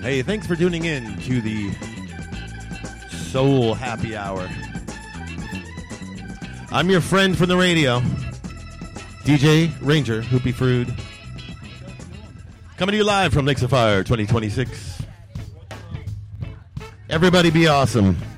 Hey, thanks for tuning in to the Soul Happy Hour. I'm your friend from the radio, DJ Ranger Hoopy Frood. Coming to you live from Lakes of Fire 2026. Everybody be awesome.